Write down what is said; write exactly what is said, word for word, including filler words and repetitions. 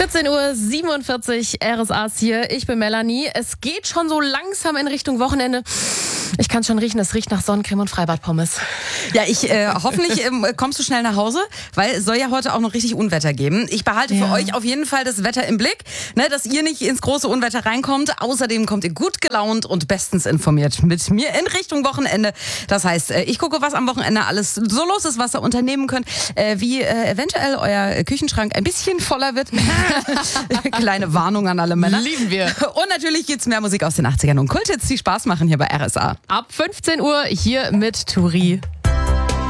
vierzehn Uhr siebenundvierzig, R S A ist hier. Ich bin Melanie. Es geht schon so langsam in Richtung Wochenende. Ich kann schon riechen, es riecht nach Sonnencreme und Freibadpommes. Ja, ich äh, hoffentlich ähm, kommst du schnell nach Hause, weil es soll ja heute auch noch richtig Unwetter geben. Ich behalte Ja. für euch auf jeden Fall das Wetter im Blick, ne, dass ihr nicht ins große Unwetter reinkommt. Außerdem kommt ihr gut gelaunt und bestens informiert mit mir in Richtung Wochenende. Das heißt, äh, ich gucke, was am Wochenende alles so los ist, was ihr unternehmen könnt, äh, wie äh, eventuell euer Küchenschrank ein bisschen voller wird. Kleine Warnung an alle Männer. Lieben wir. Und natürlich gibt's mehr Musik aus den achtzigern und Kulthits, die Spaß machen hier bei R S A. Ab fünfzehn Uhr hier mit Turi.